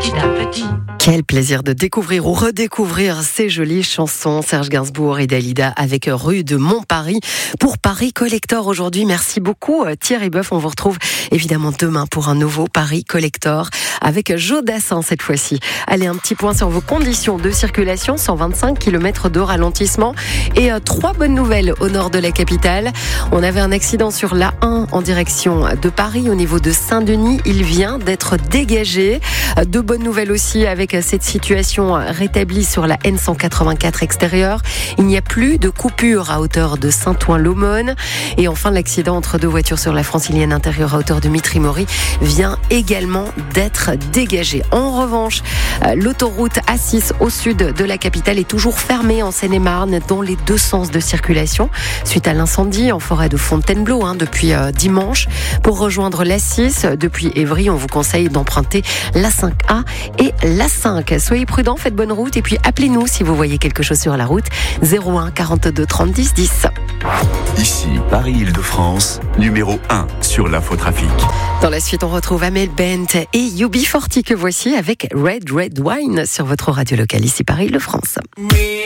petit à petit. Quel plaisir de découvrir ou redécouvrir ces jolies chansons. Serge Gainsbourg et Dalida avec Rue de Montparis pour Paris Collector aujourd'hui. Merci beaucoup Thierry Boeuf. On vous retrouve évidemment demain pour un nouveau Paris Collector avec Joe Dassin cette fois-ci. Allez, un petit point sur vos conditions de circulation. 125 km de ralentissement et 3 bonnes nouvelles au nord de la capitale. On avait un accident sur l'A1 en direction de Paris au niveau de Saint-Denis. Il vient d'être dégagé. 2 bonnes nouvelles aussi avec cette situation rétablie sur la N184 extérieure. Il n'y a plus de coupure à hauteur de Saint-Ouen-l'Aumône. Et enfin, l'accident entre 2 voitures sur la francilienne intérieure à hauteur de Mitry-Mory vient également d'être dégagé. En revanche, l'autoroute A6 au sud de la capitale est toujours fermée en Seine-et-Marne dans les 2 sens de circulation suite à l'incendie en forêt de Fontainebleau depuis dimanche. Pour rejoindre l'A6 depuis Évry, on vous conseille d'emprunter l'A5A et l'A5. Soyez prudents, faites bonne route et puis appelez-nous si vous voyez quelque chose sur la route. 01 42 30 10 10. Ici, Paris-Île-de-France, numéro 1 sur l'infotrafic. Dans la suite, on retrouve Amel Bent et UB40 que voici avec Red Red Wine sur votre radio locale ici Paris-Île-de-France.